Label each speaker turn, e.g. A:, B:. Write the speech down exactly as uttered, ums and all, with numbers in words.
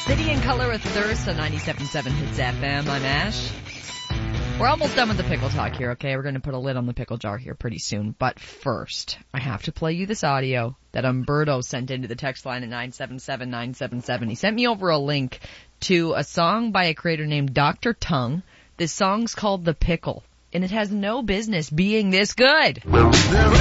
A: City and Color with Thirst on ninety-seven point seven Hits F M. I'm Ash. We're almost done with the pickle talk here, okay? We're going to put a lid on the pickle jar here pretty soon. But first, I have to play you this audio that Umberto sent into the text line at nine seven seven nine seven seven. He sent me over a link to a song by a creator named Doctor Tongue. This song's called The Pickle, and it has no business being this good.